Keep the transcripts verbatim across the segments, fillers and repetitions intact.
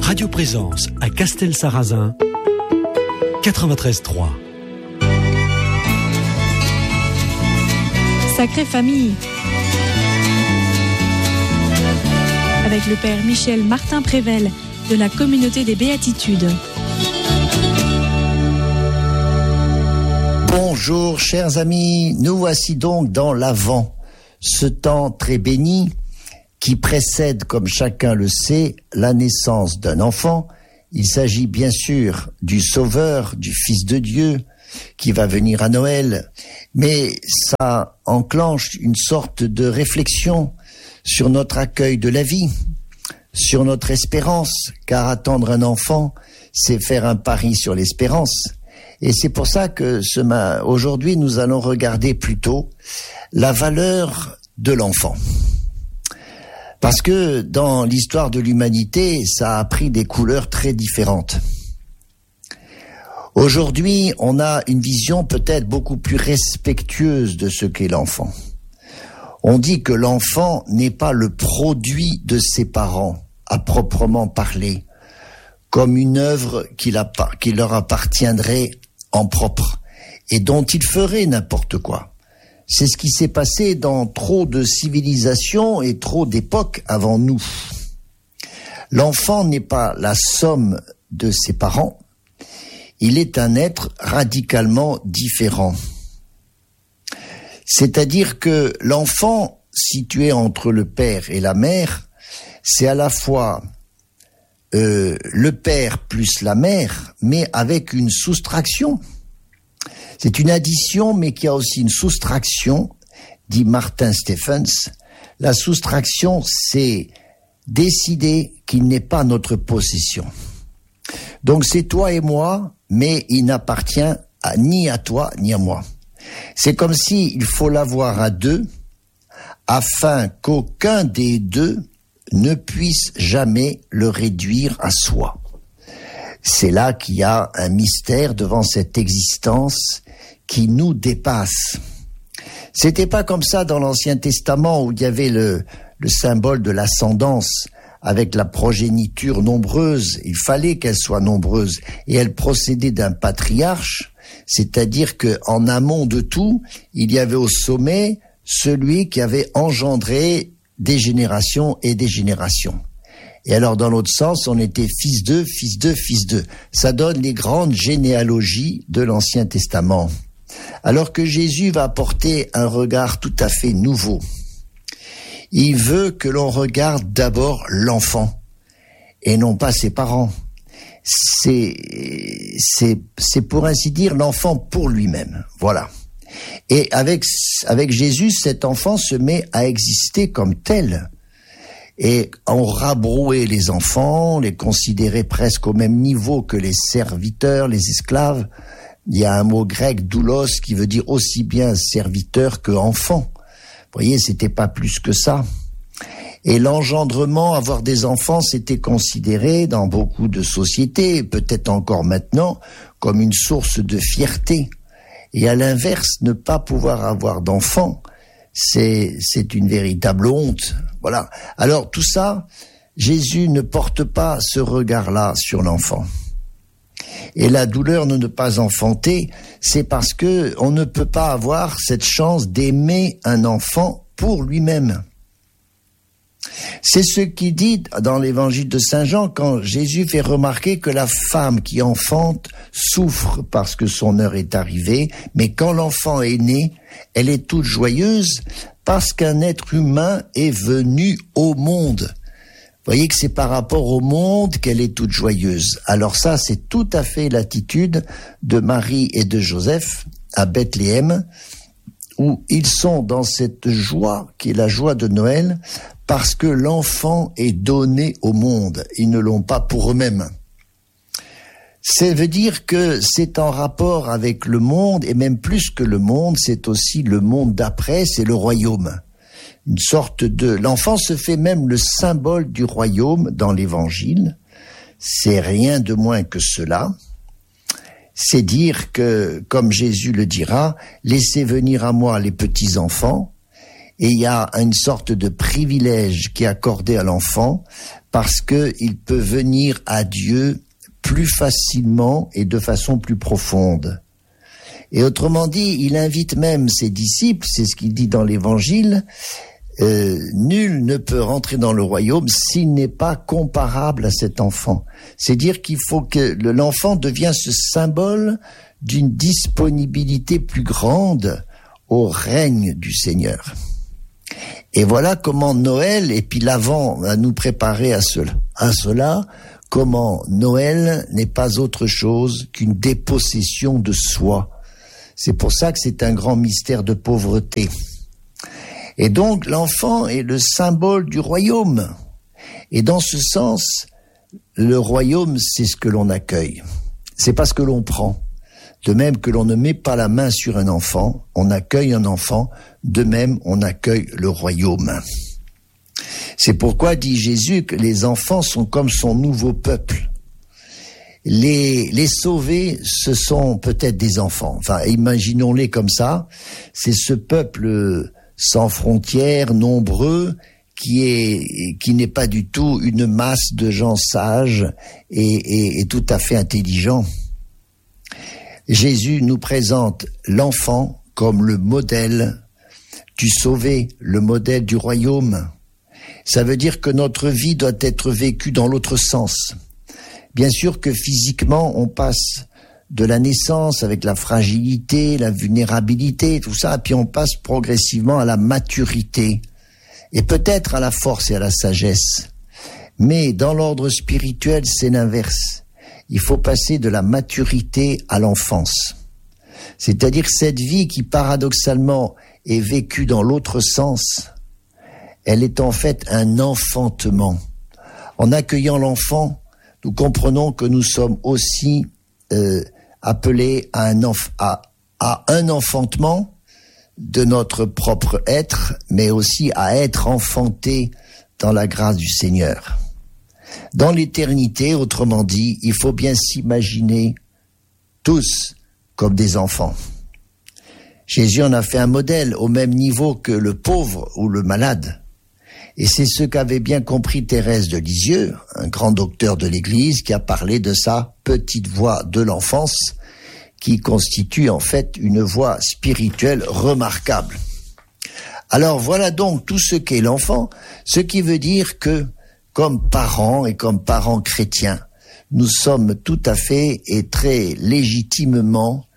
Radio Présence à Castel-Sarrazin, quatre-vingt-treize trois. Sacrée famille. Avec le père Michel Martin Prével de la communauté des Béatitudes. Bonjour chers amis, nous voici donc dans l'Avent, ce temps très béni qui précède, comme chacun le sait, la naissance d'un enfant. Il s'agit bien sûr du Sauveur, du Fils de Dieu, qui va venir à Noël, mais ça enclenche une sorte de réflexion sur notre accueil de la vie, sur notre espérance, car attendre un enfant, c'est faire un pari sur l'espérance. Et c'est pour ça que ce ma... aujourd'hui, nous allons regarder plutôt la valeur de l'enfant. Parce que dans l'histoire de l'humanité, ça a pris des couleurs très différentes. Aujourd'hui, on a une vision peut-être beaucoup plus respectueuse de ce qu'est l'enfant. On dit que l'enfant n'est pas le produit de ses parents, à proprement parler, comme une œuvre qui, qui leur appartiendrait en propre et dont il ferait n'importe quoi. C'est ce qui s'est passé dans trop de civilisations et trop d'époques avant nous. L'enfant n'est pas la somme de ses parents, il est un être radicalement différent. C'est-à-dire que l'enfant, situé entre le père et la mère, c'est à la fois euh, le père plus la mère, mais avec une soustraction. C'est une addition, mais qui a aussi une soustraction, dit Martin Stephens. La soustraction, c'est décider qu'il n'est pas notre possession. Donc c'est toi et moi, mais il n'appartient à, ni à toi ni à moi. C'est comme si il faut l'avoir à deux, afin qu'aucun des deux ne puisse jamais le réduire à soi. C'est là qu'il y a un mystère devant cette existence qui nous dépasse. C'était pas comme ça dans l'Ancien Testament où il y avait le, le symbole de l'ascendance avec la progéniture nombreuse. Il fallait qu'elle soit nombreuse et elle procédait d'un patriarche, c'est-à-dire que en amont de tout, il y avait au sommet celui qui avait engendré des générations et des générations. Et alors, dans l'autre sens, on était fils d'eux, fils d'eux, fils d'eux. Ça donne les grandes généalogies de l'Ancien Testament. Alors que Jésus va apporter un regard tout à fait nouveau. Il veut que l'on regarde d'abord l'enfant, et non pas ses parents. C'est, c'est, c'est pour ainsi dire l'enfant pour lui-même. Voilà. Et avec, avec Jésus, cet enfant se met à exister comme tel. Et on rabrouait les enfants, les considérait presque au même niveau que les serviteurs, les esclaves. Il y a un mot grec, doulos, qui veut dire aussi bien serviteur que enfant. Vous voyez, c'était pas plus que ça. Et l'engendrement, avoir des enfants, c'était considéré dans beaucoup de sociétés, peut-être encore maintenant, comme une source de fierté. Et à l'inverse, ne pas pouvoir avoir d'enfants, c'est, c'est une véritable honte. Voilà. Alors, tout ça, Jésus ne porte pas ce regard-là sur l'enfant. Et la douleur de ne pas enfanter, c'est parce que on ne peut pas avoir cette chance d'aimer un enfant pour lui-même. C'est ce qu'il dit dans l'évangile de Saint Jean quand Jésus fait remarquer que la femme qui enfante souffre parce que son heure est arrivée, mais quand l'enfant est né, elle est toute joyeuse parce qu'un être humain est venu au monde. Vous voyez que c'est par rapport au monde qu'elle est toute joyeuse. Alors ça, c'est tout à fait l'attitude de Marie et de Joseph à Bethléem, où ils sont dans cette joie qui est la joie de Noël, parce que l'enfant est donné au monde. Ils ne l'ont pas pour eux-mêmes. Ça veut dire que c'est en rapport avec le monde, et même plus que le monde, c'est aussi le monde d'après, c'est le royaume. Une sorte de... L'enfant se fait même le symbole du royaume dans l'Évangile. C'est rien de moins que cela. C'est dire que, comme Jésus le dira, laissez venir à moi les petits enfants. Et il y a une sorte de privilège qui est accordé à l'enfant parce que il peut venir à Dieu plus facilement et de façon plus profonde. Et autrement dit, il invite même ses disciples, c'est ce qu'il dit dans l'Évangile, euh, nul ne peut rentrer dans le royaume s'il n'est pas comparable à cet enfant. C'est dire qu'il faut que l'enfant devienne ce symbole d'une disponibilité plus grande au règne du Seigneur. Et voilà comment Noël, et puis l'Avent va nous préparer à cela, à cela, comment Noël n'est pas autre chose qu'une dépossession de soi. C'est pour ça que c'est un grand mystère de pauvreté. Et donc l'enfant est le symbole du royaume. Et dans ce sens, le royaume, c'est ce que l'on accueille. C'est pas ce que l'on prend. De même que l'on ne met pas la main sur un enfant, on accueille un enfant, de même on accueille le royaume. C'est pourquoi dit Jésus que les enfants sont comme son nouveau peuple. Les, les sauvés, ce sont peut-être des enfants. Enfin, imaginons-les comme ça. C'est ce peuple sans frontières, nombreux, qui est, qui n'est pas du tout une masse de gens sages et, et, et tout à fait intelligents. Jésus nous présente l'enfant comme le modèle du sauvé, le modèle du royaume. Ça veut dire que notre vie doit être vécue dans l'autre sens. Bien sûr que physiquement, on passe de la naissance avec la fragilité, la vulnérabilité, tout ça, puis on passe progressivement à la maturité et peut-être à la force et à la sagesse. Mais dans l'ordre spirituel, c'est l'inverse. Il faut passer de la maturité à l'enfance. C'est-à-dire cette vie qui paradoxalement est vécue dans l'autre sens, elle est en fait un enfantement. En accueillant l'enfant, nous comprenons que nous sommes aussi euh, appelés à un, enf- à, à un enfantement de notre propre être, mais aussi à être enfantés dans la grâce du Seigneur. Dans l'éternité, autrement dit, il faut bien s'imaginer tous comme des enfants. Jésus en a fait un modèle au même niveau que le pauvre ou le malade. Et c'est ce qu'avait bien compris Thérèse de Lisieux, un grand docteur de l'Église, qui a parlé de sa petite voix de l'enfance, qui constitue en fait une voix spirituelle remarquable. Alors voilà donc tout ce qu'est l'enfant, ce qui veut dire que, comme parents et comme parents chrétiens, nous sommes tout à fait et très légitimement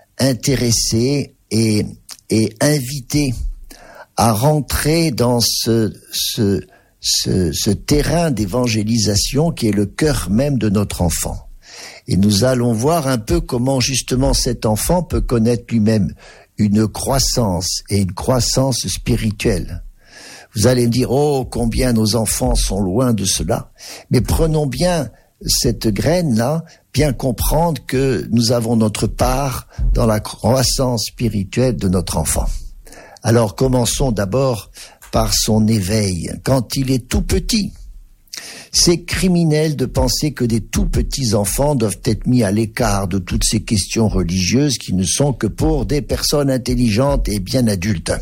intéressés et, et invités à rentrer dans ce, ce, ce, ce terrain d'évangélisation qui est le cœur même de notre enfant. Et nous allons voir un peu comment justement cet enfant peut connaître lui-même une croissance et une croissance spirituelle. Vous allez me dire, oh, combien nos enfants sont loin de cela. Mais prenons bien cette graine-là, bien comprendre que nous avons notre part dans la croissance spirituelle de notre enfant. Alors commençons d'abord par son éveil. Quand il est tout petit, c'est criminel de penser que des tout petits enfants doivent être mis à l'écart de toutes ces questions religieuses qui ne sont que pour des personnes intelligentes et bien adultes.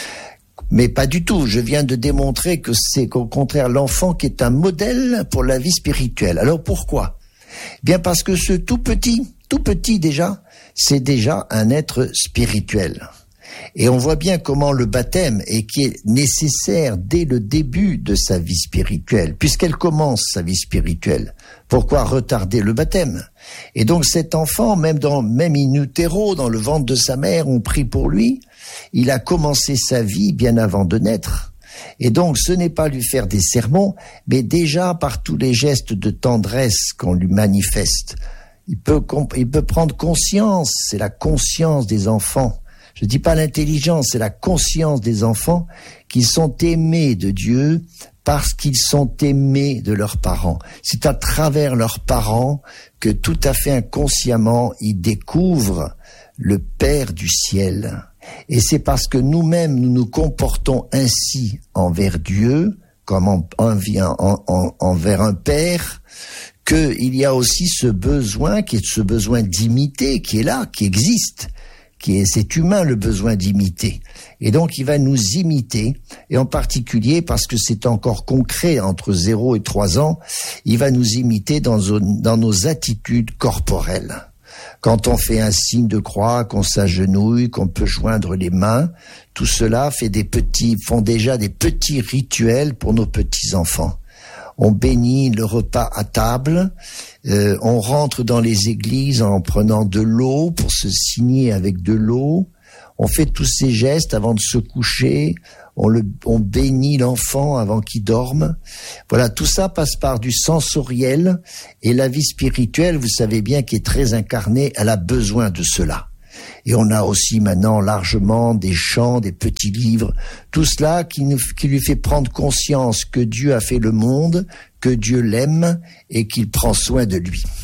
Mais pas du tout. Je viens de démontrer que c'est au contraire l'enfant qui est un modèle pour la vie spirituelle. Alors pourquoi ? Bien parce que ce tout petit, tout petit déjà, c'est déjà un être spirituel. Et on voit bien comment le baptême est qui est nécessaire dès le début de sa vie spirituelle, puisqu'elle commence sa vie spirituelle. Pourquoi retarder le baptême ? Et donc cet enfant, même dans même in utero, dans le ventre de sa mère, on prie pour lui. Il a commencé sa vie bien avant de naître. Et donc ce n'est pas lui faire des sermons, mais déjà par tous les gestes de tendresse qu'on lui manifeste. Il peut, il peut prendre conscience, c'est la conscience des enfants. Je ne dis pas l'intelligence, c'est la conscience des enfants qui sont aimés de Dieu parce qu'ils sont aimés de leurs parents. C'est à travers leurs parents que tout à fait inconsciemment, ils découvrent le Père du ciel. Et c'est parce que nous-mêmes, nous nous comportons ainsi envers Dieu, comme en, en, en, en, envers un Père, qu'il y a aussi ce besoin, qui est ce besoin d'imiter, qui est là, qui existe, qui est, c'est humain le besoin d'imiter. Et donc il va nous imiter, et en particulier parce que c'est encore concret entre zéro et trois ans, il va nous imiter dans, dans nos attitudes corporelles. Quand on fait un signe de croix, qu'on s'agenouille, qu'on peut joindre les mains, tout cela fait des petits, font déjà des petits rituels pour nos petits-enfants. On bénit le repas à table, euh, on rentre dans les églises en prenant de l'eau pour se signer avec de l'eau, on fait tous ces gestes avant de se coucher, on, le, on bénit l'enfant avant qu'il dorme. Voilà, tout ça passe par du sensoriel, et la vie spirituelle, vous savez bien, qui est très incarnée, elle a besoin de cela. Et on a aussi maintenant largement des chants, des petits livres, tout cela qui, nous, qui lui fait prendre conscience que Dieu a fait le monde, que Dieu l'aime et qu'il prend soin de lui.